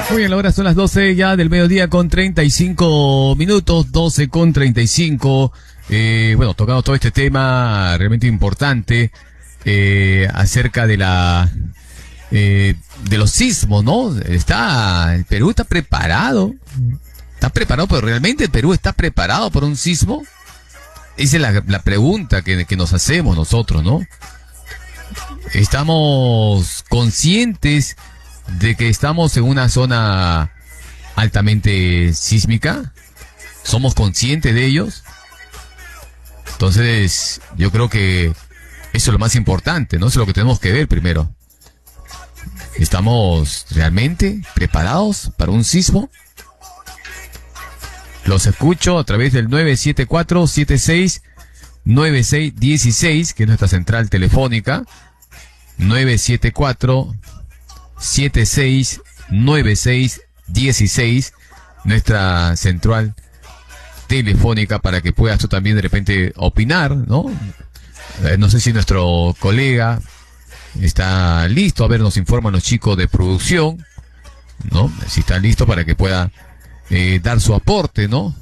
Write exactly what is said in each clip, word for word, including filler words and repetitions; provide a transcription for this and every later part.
Muy bien, ahora son las doce ya del mediodía con treinta y cinco minutos, doce con treinta y cinco. Eh, bueno, tocamos todo este tema realmente importante eh, acerca de la eh, de los sismos, ¿no? Está, el Perú está preparado, está preparado, pero realmente el Perú está preparado para un sismo. Esa es la, la pregunta que, que nos hacemos nosotros, ¿no? Estamos conscientes de que estamos en una zona altamente sísmica. ¿Somos conscientes de ellos? Entonces, yo creo que eso es lo más importante, ¿no? Eso es lo que tenemos que ver primero. ¿Estamos realmente preparados para un sismo? Los escucho a través del nueve siete cuatro, siete seis nueve seis uno seis, que es nuestra central telefónica. nueve siete cuatro, siete seis nueve seis uno seis, nuestra central telefónica, para que puedas tú también de repente opinar, ¿no? Eh, no sé si nuestro colega está listo. A ver, nos informan los chicos de producción, ¿no? Si está listo para que pueda eh, dar su aporte, ¿no?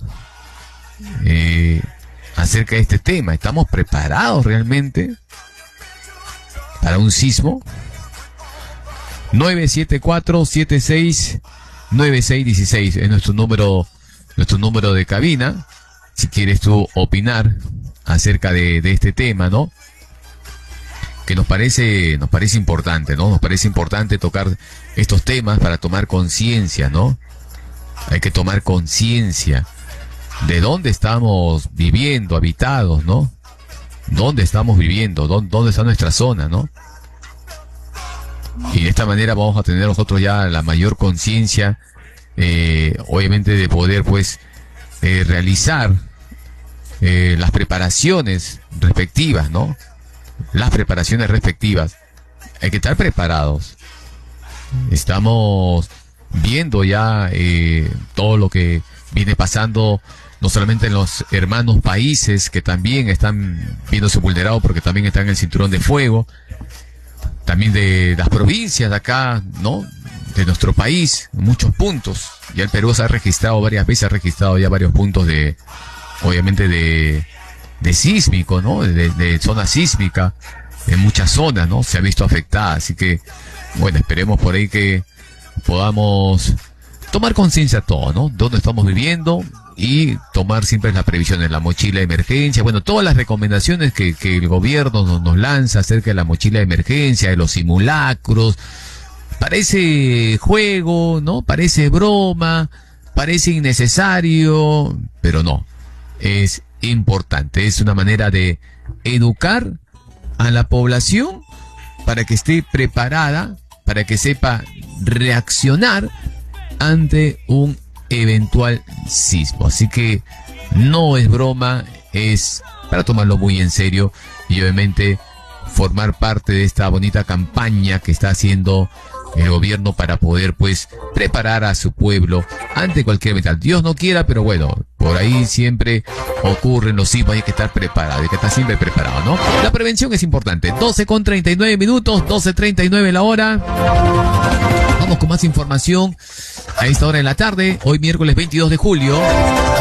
Eh, acerca de este tema. ¿Estamos preparados realmente para un sismo? nueve siete cuatro, siete seis nueve seis uno seis es nuestro número, nuestro número de cabina, si quieres tú opinar acerca de, de este tema, ¿no? Que nos parece, nos parece importante, ¿no? Nos parece importante tocar estos temas para tomar conciencia, ¿no? Hay que tomar conciencia de dónde estamos viviendo, habitados, ¿no? ¿Dónde estamos viviendo? ¿Dónde, dónde está nuestra zona, ¿no? Y de esta manera vamos a tener nosotros ya la mayor conciencia, eh, obviamente, de poder, pues, eh, realizar eh, las preparaciones respectivas, ¿no? Las preparaciones respectivas. Hay que estar preparados. Estamos viendo ya eh, todo lo que viene pasando, no solamente en los hermanos países que también están viéndose vulnerados porque también están en el cinturón de fuego, también de las provincias de acá, ¿no? De nuestro país, muchos puntos. Ya el Perú se ha registrado varias veces, ha registrado ya varios puntos de, obviamente, de, de sísmico, ¿no? De, de zona sísmica, en muchas zonas, ¿no? Se ha visto afectada, así que, bueno, esperemos por ahí que podamos tomar conciencia de todo, ¿no? Dónde estamos viviendo y tomar siempre la previsión en la mochila de emergencia. Bueno, todas las recomendaciones que, que el gobierno nos, nos lanza acerca de la mochila de emergencia, de los simulacros. Parece juego, ¿no? Parece broma, parece innecesario, pero no. Es importante, es una manera de educar a la población para que esté preparada, para que sepa reaccionar ante un eventual sismo. Así que no es broma, es para tomarlo muy en serio y obviamente formar parte de esta bonita campaña que está haciendo el gobierno para poder, pues, preparar a su pueblo ante cualquier eventualidad. Dios no quiera, pero bueno, por ahí siempre ocurren los sismos, hay que estar preparado, hay que estar siempre preparado, ¿no? La prevención es importante. doce con treinta y nueve minutos, doce treinta y nueve la hora. Vamos con más información a esta hora de la tarde, hoy miércoles veintidós de julio.